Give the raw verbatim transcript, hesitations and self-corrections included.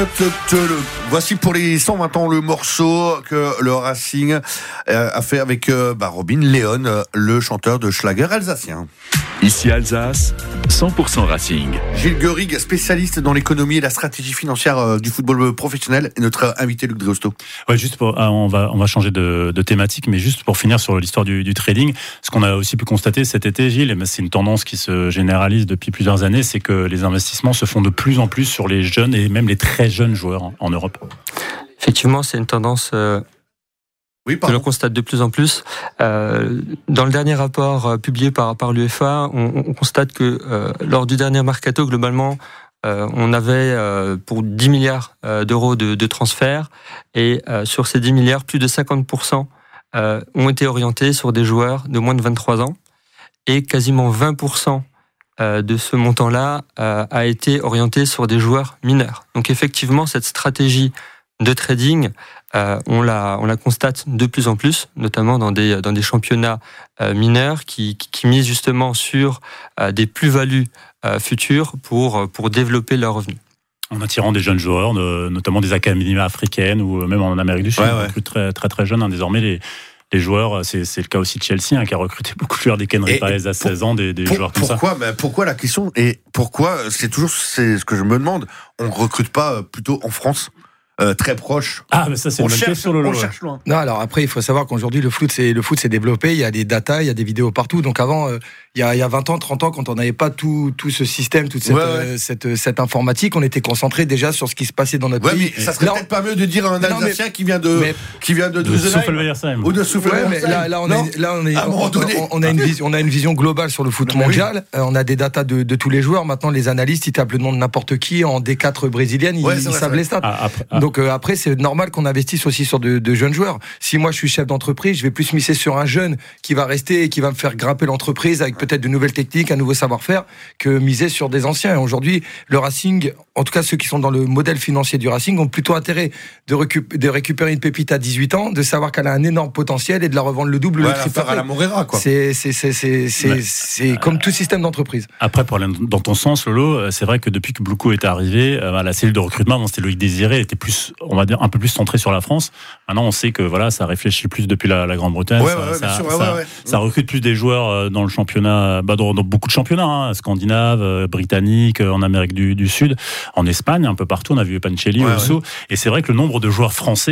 Voici pour les cent vingt ans le morceau que le Racing a fait avec bah, Robin Leon, le chanteur de schlager alsacien. Ici Alsace, cent pour cent Racing. Gilles Guerig, spécialiste dans l'économie et la stratégie financière du football professionnel, et notre invité Luc Dreosto. Ouais, juste pour, on va on va changer de, de thématique, mais juste pour finir sur l'histoire du, du trading, ce qu'on a aussi pu constater cet été, Gilles, et c'est une tendance qui se généralise depuis plusieurs années, c'est que les investissements se font de plus en plus sur les jeunes et même les très jeunes joueurs en, en Europe. Effectivement, c'est une tendance. Euh... Oui, que l'on constate de plus en plus. Euh, dans le dernier rapport euh, publié par, par l'U F A, on, on constate que euh, lors du dernier mercato, globalement, euh, on avait euh, pour dix milliards euh, d'euros de, de transferts, et euh, sur ces dix milliards, plus de cinquante pour cent euh, ont été orientés sur des joueurs de moins de vingt-trois ans, et quasiment vingt pour cent euh, de ce montant-là euh, a été orienté sur des joueurs mineurs. Donc effectivement, cette stratégie de trading, euh, on la on la constate de plus en plus, notamment dans des dans des championnats euh, mineurs qui, qui qui misent justement sur euh, des plus-values euh, futures pour pour développer leurs revenus. En attirant des jeunes joueurs, de, notamment des académies africaines ou même en Amérique du Sud, ouais, on ouais. recrute très très très jeunes. Hein, désormais les les joueurs, c'est, c'est le cas aussi de Chelsea, hein, qui a recruté beaucoup de joueurs des Kenry Paez à seize ans, des, des pour, joueurs comme pourquoi, ça. ben pourquoi la question est pourquoi c'est toujours c'est ce que je me demande. On recrute pas plutôt en France? Euh, très proche. Ah, mais ça, c'est on une bonne cherche, question, Lolo. on cherche loin. Non, alors après, il faut savoir qu'aujourd'hui, le foot, c'est, le foot s'est développé. Il y a des datas, il y a des vidéos partout. Donc avant, euh, il, y a, il y a vingt ans, trente ans, quand on n'avait pas tout, tout ce système, toute cette, ouais, ouais. Euh, cette, cette informatique, on était concentré déjà sur ce qui se passait dans notre ouais, pays. Mais ça serait là, peut-être pas mieux de dire à un Alsacien qui vient de, mais, qui vient de, de, de Souffle-Veillersheim. Ou de Souffle-Veillersheim. Ouais, là, là, on a, là, on est, on, on, on a une vision, on a une vision globale sur le foot mais mondial. Oui. Euh, on a des datas de, de tous les joueurs. Maintenant, les analystes, ils tapent le nom de n'importe qui en D quatre brésilienne, ils, ouais, ils vrai, savent les stats. Ah, après, ah. Donc euh, après, c'est normal qu'on investisse aussi sur de, de jeunes joueurs. Si moi je suis chef d'entreprise, je vais plus miser sur un jeune qui va rester et qui va me faire grimper l'entreprise avec peut-être de nouvelles techniques, un nouveau savoir-faire, que miser sur des anciens. Et aujourd'hui, le Racing, en tout cas ceux qui sont dans le modèle financier du Racing, ont plutôt intérêt de, récup- de récupérer une pépite à dix-huit ans, de savoir qu'elle a un énorme potentiel et de la revendre le double. Ouais, le triple à la Morera, quoi. C'est, c'est, c'est, c'est, c'est, ouais. c'est comme tout système d'entreprise. Après, pour aller dans ton sens, Lolo, c'est vrai que depuis que Bluco est arrivé, la cellule de recrutement, bon, c'était Loïc Désiré, était plus, on va dire, un peu plus centrée sur la France. Maintenant, on sait que voilà, ça réfléchit plus depuis la, la Grande-Bretagne. Ouais, ça, ouais, ça, sûr, ça, ouais, ouais. ça recrute plus des joueurs dans le championnat, bah, dans, dans beaucoup de championnats, hein, scandinaves, britanniques, en Amérique du, du Sud, en Espagne, un peu partout. On a vu Pancelli, ouais, Osso. Ouais. Et c'est vrai que le nombre de joueurs français